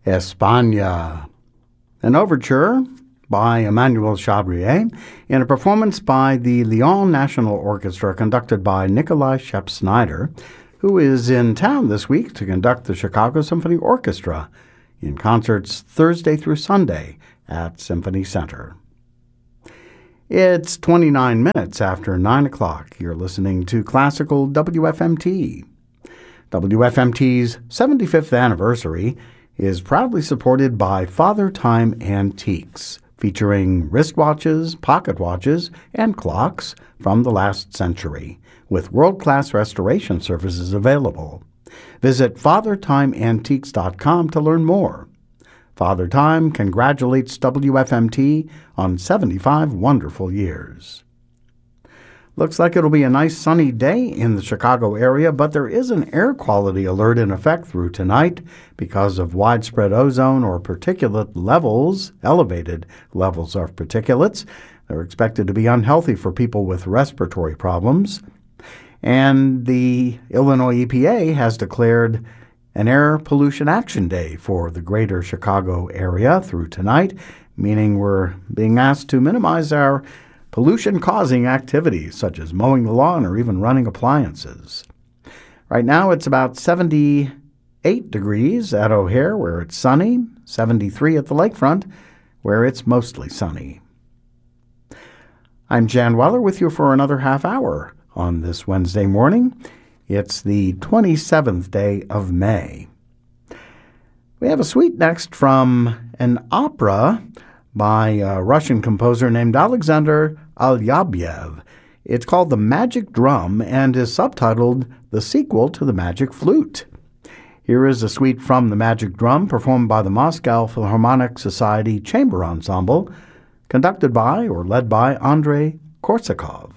España. An overture by Emmanuel Chabrier in a performance by the Lyon National Orchestra conducted by Nikolai Shep-Snyder, who is in town this week to conduct the Chicago Symphony Orchestra in concerts Thursday through Sunday at Symphony Center. It's 29 minutes after 9 o'clock. You're listening to Classical WFMT. WFMT's 75th anniversary is proudly supported by Father Time Antiques, featuring wristwatches, pocket watches, and clocks from the last century, with world-class restoration services available. Visit FatherTimeAntiques.com to learn more. Father Time congratulates WFMT on 75 wonderful years. Looks like it'll be a nice sunny day in the Chicago area, but there is an air quality alert in effect through tonight because of widespread ozone or particulate levels, elevated levels of particulates. They're expected to be unhealthy for people with respiratory problems. And the Illinois EPA has declared an Air Pollution Action Day for the greater Chicago area through tonight, meaning we're being asked to minimize our pollution-causing activities such as mowing the lawn or even running appliances. Right now it's about 78 degrees at O'Hare, where it's sunny, 73 at the lakefront, where it's mostly sunny. I'm Jan Weller with you for another half hour on this Wednesday morning. It's the 27th day of May. We have a suite next from an opera by a Russian composer named Alexander Alyabyev. It's called The Magic Drum and is subtitled The Sequel to the Magic Flute. Here is a suite from The Magic Drum performed by the Moscow Philharmonic Society Chamber Ensemble, conducted by or led by Andrei Korsakov.